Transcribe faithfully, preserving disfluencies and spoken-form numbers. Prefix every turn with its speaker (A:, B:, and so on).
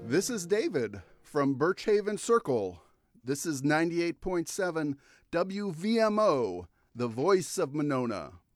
A: This is David from Birchhaven Circle. This is ninety-eight point seven W V M O, the voice of Monona.